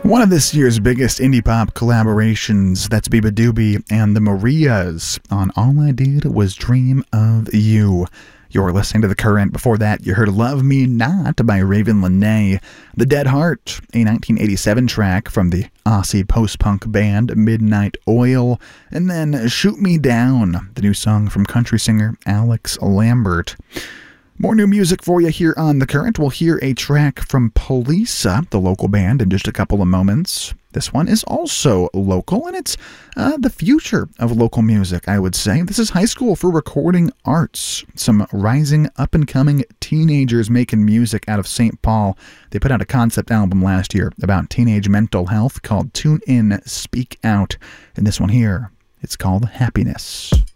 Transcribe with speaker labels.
Speaker 1: One of this year's biggest indie pop collaborations, that's Biba Doobie and the Marias on All I Did Was Dream of You. You're listening to The Current. Before that, you heard Love Me Not by Raven Lenae, The Dead Heart, a 1987 track from the Aussie post-punk band Midnight Oil, and then Shoot Me Down, the new song from country singer Alex Lambert. More new music for you here on The Current. We'll hear a track from Polisa, the local band, in just a couple of moments. This one is also local, and it's the future of local music, I would say. This is High School for Recording Arts. Some rising, up-and-coming teenagers making music out of St. Paul. They put out a concept album last year about teenage mental health called Tune In, Speak Out. And this one here, it's called Happiness.